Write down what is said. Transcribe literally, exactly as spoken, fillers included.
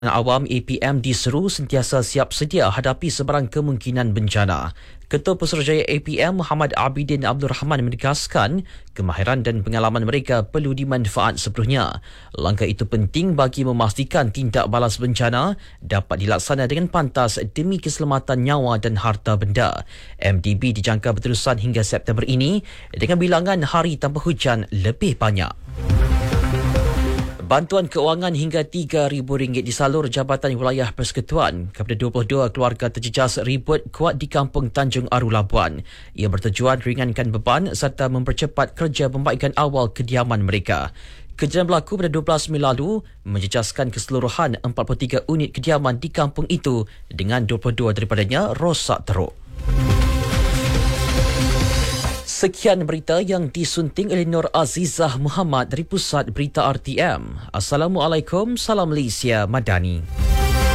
Awam A P M diseru sentiasa siap sedia hadapi sebarang kemungkinan bencana. Ketua Pesuruhjaya A P M Muhammad Abidin Abdul Rahman menegaskan kemahiran dan pengalaman mereka perlu dimanfaat sepenuhnya. Langkah itu penting bagi memastikan tindak balas bencana dapat dilaksana dengan pantas demi keselamatan nyawa dan harta benda. M D B dijangka berterusan hingga September ini dengan bilangan hari tanpa hujan lebih banyak. Bantuan keuangan hingga tiga ribu ringgit disalur Jabatan Wilayah Persekutuan kepada dua puluh dua keluarga terjejas ribut kuat di Kampung Tanjung Aru Labuan. Ia bertujuan ringankan beban serta mempercepat kerja pembaikan awal kediaman mereka. Kejadian berlaku pada dua belas Mei lalu menjejaskan keseluruhan empat puluh tiga unit kediaman di kampung itu dengan dua puluh dua daripadanya rosak teruk. Sekian berita yang disunting oleh Nur Azizah Muhammad dari Pusat Berita R T M. Assalamualaikum, salam Malaysia Madani.